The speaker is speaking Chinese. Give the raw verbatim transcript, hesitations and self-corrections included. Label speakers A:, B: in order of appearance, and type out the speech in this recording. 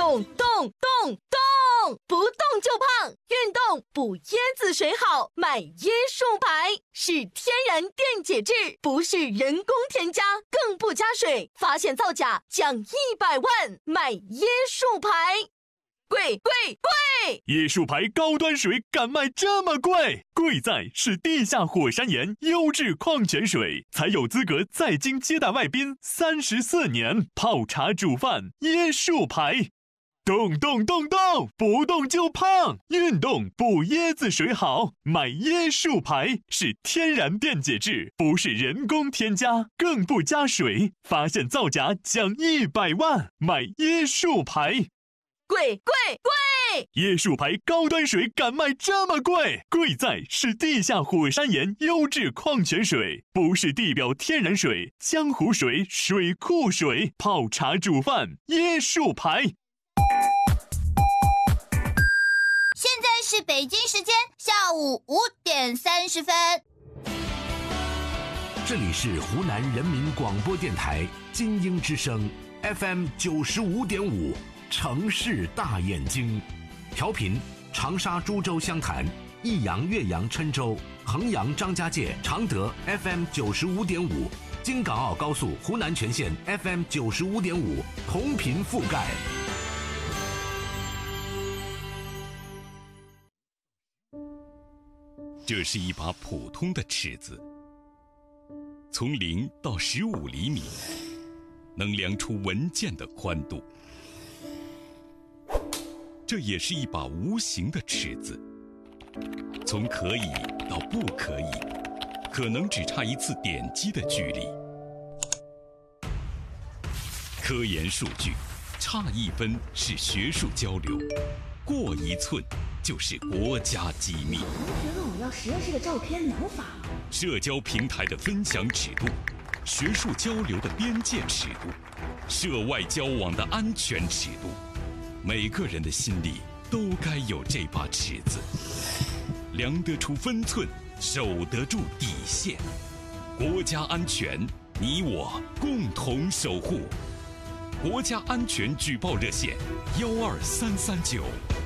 A: 动动动动，不动就胖，运动补椰子水好，买椰树牌，是天然电解质，不是人工添加，更不加水，发现造假奖一百万，买椰树牌。贵贵贵！
B: 椰树牌高端水敢卖这么贵？贵在是地下火山岩优质矿泉水，才有资格在京接待外宾三十四年，泡茶煮饭椰树牌。动动动动，不动就胖，运动补椰子水好，买椰树牌，是天然电解质，不是人工添加，更不加水，发现造假奖一百万，买椰树牌。
A: 贵贵贵！
B: 椰树牌高端水敢卖这么贵？贵在是地下火山岩优质矿泉水，不是地表天然水、江湖水、水库水，泡茶煮饭椰树牌。
C: 现在是北京时间下午五点三十分。
D: 这里是湖南人民广播电台金鹰之声 F M 九十五点五。城市大眼睛，调频长沙、株洲、湘潭、益阳、岳阳、郴州、衡阳、张家界、常德 F M 九十五点五，京港澳高速湖南全线 F M 九十五点五，同频覆盖。
E: 这是一把普通的尺子，从零到十五厘米，能量出文件的宽度。这也是一把无形的尺子，从可以到不可以，可能只差一次点击的距离。科研数据，差一分是学术交流，过一寸就是国家机密。
F: 同学问我要实验室的照片，能发吗？
E: 社交平台的分享尺度，学术交流的边界尺度，涉外交往的安全尺度。每个人的心里都该有这把尺子，量得出分寸，守得住底线。国家安全，你我共同守护。国家安全举报热线：幺二三三九。